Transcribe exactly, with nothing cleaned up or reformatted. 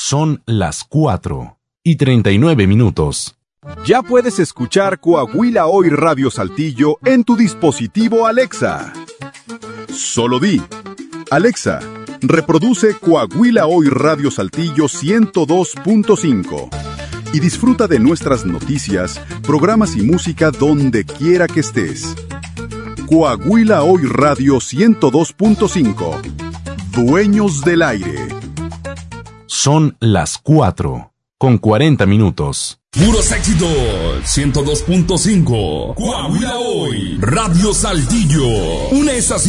Son las cuatro y treinta y nueve minutos. Ya puedes escuchar Coahuila Hoy Radio Saltillo en tu dispositivo Alexa. Solo di: Alexa, reproduce Coahuila Hoy Radio Saltillo ciento dos punto cinco y disfruta de nuestras noticias, programas y música donde quiera que estés. Coahuila Hoy Radio ciento dos punto cinco. Dueños del aire. Son las cuatro con cuarenta minutos. Puros éxitos, ciento dos punto cinco. Coahuila Hoy, Radio Saltillo. Una estación